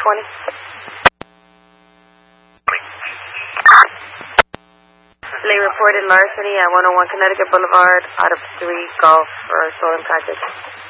They reported larceny at 101 Connecticut Boulevard out of 3 golf for a stolen package.